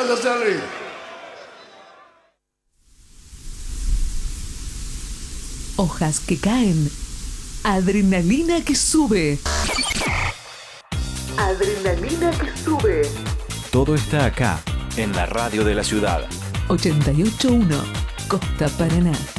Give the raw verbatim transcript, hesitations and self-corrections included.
hacia arriba. Hojas que caen. Adrenalina que sube. Adrenalina que sube. Todo está acá, en la radio de la ciudad. ochenta y ocho punto uno, Costa Paraná.